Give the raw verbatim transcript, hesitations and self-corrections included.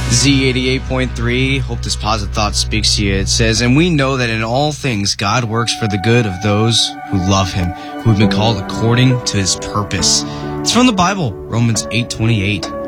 Z eighty-eight point three, hope this positive thought speaks to you. It says, and we know that in all things God works for the good of those who love him, who have been called according to his purpose. It's from the Bible, Romans eight twenty-eight.